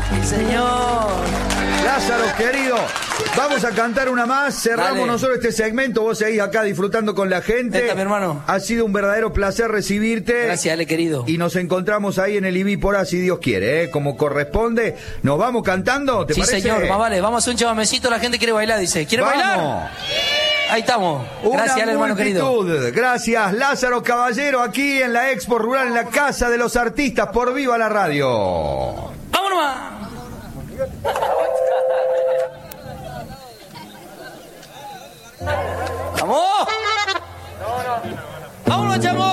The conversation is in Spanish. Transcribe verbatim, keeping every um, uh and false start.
Sí, señor. Lázaro, querido, vamos a cantar una más. Cerramos Dale. nosotros este segmento. Vos seguís acá disfrutando con la gente. Neta, mi hermano. Ha sido un verdadero placer recibirte. Gracias, Ale, querido. Y nos encontramos ahí en el Ibípora, si Dios quiere, ¿eh? Como corresponde. ¿Nos vamos cantando? ¿Te Sí, parece? señor, más vale. Vamos a hacer un chamamecito, la gente quiere bailar, dice. ¿Quiere bailar? Vamos. Ahí estamos. Una Gracias, Ale, hermano querido. multitud. Gracias, Lázaro Caballero, aquí en la Expo Rural, en la Casa de los Artistas, por Viva la Radio. ¡Vamos nomás! ¡Vamos! ¡Vámonos, chamo!